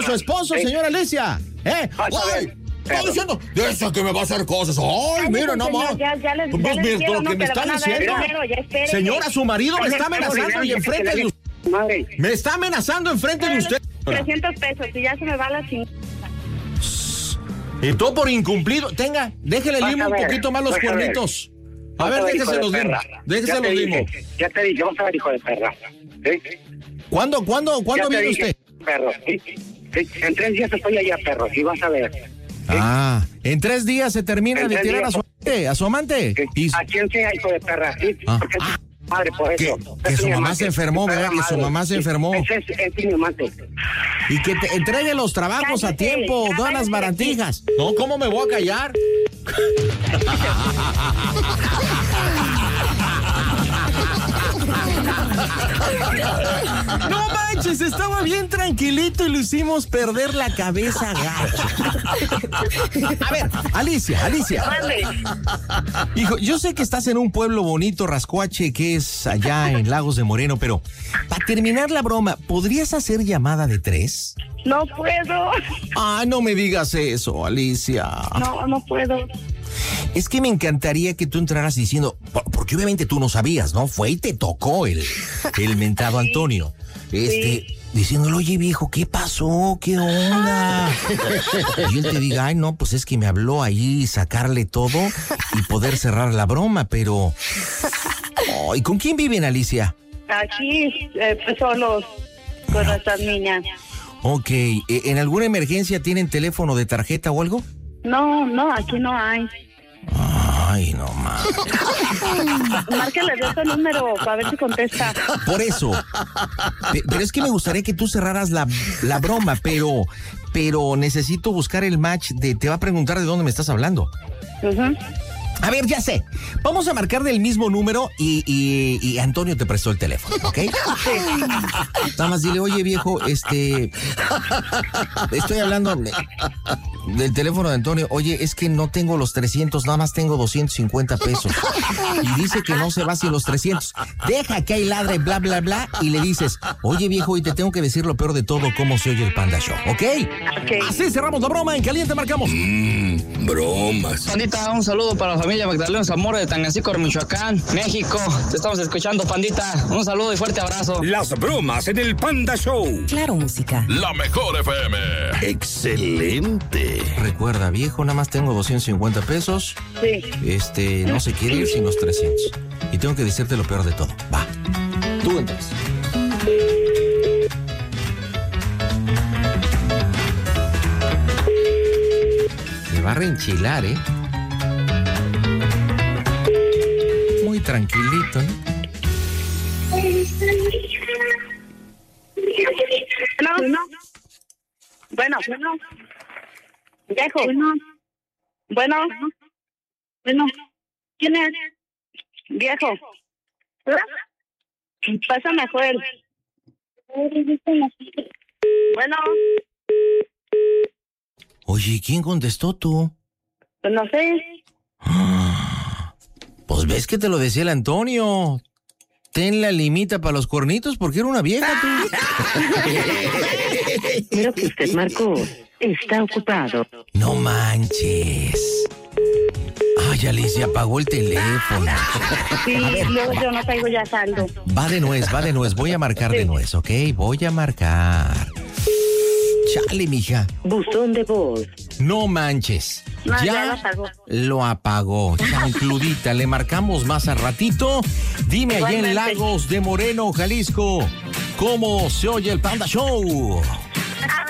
su esposo, señora Alicia. Ay, está diciendo, esa que me va a hacer cosas. Ay, mira, no más. Pues mira lo que me está diciendo. Señora, su marido me está amenazando y enfrente de usted. Madre. Me está amenazando enfrente de usted. 300 pesos y ya se me va la 50. Y todo por incumplido. Tenga, déjele limo un poquito más los cuernitos. A ver, déjeselos limo. Déjeselos limo. Ya te dije, vamos a ver, hijo de perra. ¿Sí? ¿Cuándo viene usted? Perro, ¿sí? Sí, en 3 días estoy allá, perro, y vas a ver. ¿Sí? En 3 días se termina de tirar a su amante. ¿Sí? ¿A quién sea, hijo de perra? ¿Sí? Porque madre, por eso. Que su mamá se enfermó, ¿verdad? Que su mamá se enfermó. Es mi amante. Y que te entregue los trabajos a tiempo, todas las barantijas. No, ¿cómo me voy a callar? No manches, estaba bien tranquilito y lo hicimos perder la cabeza gacho. A ver, Alicia. Hijo, yo sé que estás en un pueblo bonito, Rascuache, que es allá en Lagos de Moreno, pero para terminar la broma, ¿podrías hacer llamada de 3? No puedo. No me digas eso, Alicia. No puedo. Es que me encantaría que tú entraras diciendo, porque obviamente tú no sabías, ¿no? Fue y te tocó el mentado Antonio. Diciéndole, oye viejo, ¿qué pasó? ¿Qué onda? Y él te diga, ay no, pues es que me habló ahí sacarle todo y poder cerrar la broma, pero... ¿Y con quién viven, Alicia? Aquí, solos, con nuestras niñas. Ok, ¿en alguna emergencia tienen teléfono de tarjeta o algo? No, aquí no hay. Ay, no más. Márquele de ese número para ver si contesta. Por eso. Pero es que me gustaría que tú cerraras la broma, pero necesito buscar el match te va a preguntar de dónde me estás hablando. Uh-huh. A ver, ya sé. Vamos a marcar del mismo número y Antonio te prestó el teléfono, ¿ok? Sí. Nada más dile, oye viejo, estoy hablando del teléfono de Antonio. Oye, es que no tengo los 300, nada más tengo 250 pesos. Y dice que no se va sin los 300. Deja que ahí ladre, bla, bla, bla, y le dices, oye viejo, y te tengo que decir lo peor de todo, cómo se oye el Panda Show, ¿ok? Así cerramos la broma, en caliente marcamos. Bromas. Pandita, un saludo para la familia Magdalena Zamora de Tangancícuaro, Michoacán, México. Te estamos escuchando, Pandita. Un saludo y fuerte abrazo. Las bromas en el Panda Show. Claro, música. La mejor FM. Excelente. Recuerda, viejo, nada más tengo 250 pesos. Sí. No se quiere ir sin los 300. Y tengo que decirte lo peor de todo. Va. Tú entras. Se va a reenchilar, ¿eh? Muy tranquilito, ¿no? Bueno. Viejo. Bueno. ¿Quién es? Viejo. Pásame a Joel. Bueno. Oye, ¿quién contestó tú? Pues no sé. Pues ves que te lo decía el Antonio. Ten la limita para los cuernitos porque era una vieja tú. Pero que usted marcó está ocupado. No manches. Ay, Alicia, apagó el teléfono. Sí, luego yo no traigo ya saldo. Va de nuez. Voy a marcar de nuez, ¿ok? Voy a marcar. Chale, mija. Buzón de voz. No manches. No, ya lo apagó. Chancludita, le marcamos más a ratito. Dime allá en Lagos de Moreno, Jalisco, ¿cómo se oye el Panda Show?